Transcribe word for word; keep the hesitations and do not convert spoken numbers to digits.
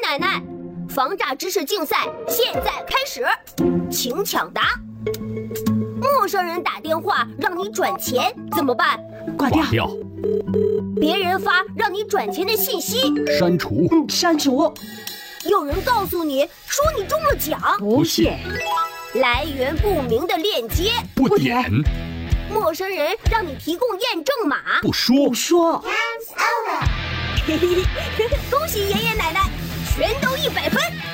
奶奶，防诈知识竞赛现在开始，请抢答。陌生人打电话让你转钱怎么办？ 挂掉。 掉。 别人发让你转钱的信息， 删除。 嗯，删除。 有人告诉你说你中了奖， 不信。 来源不明的链接， 不点。 陌生人让你提供验证码， 不说。 不说。 嘿嘿嘿，恭喜爷爷奶奶，全都一百分。